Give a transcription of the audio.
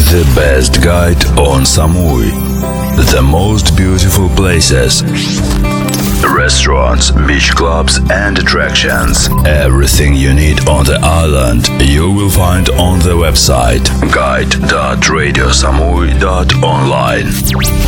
The best guide on Samui. The most beautiful places, restaurants, beach clubs and attractions. Everything you need on the island you will find on the website guide.radiosamui.online.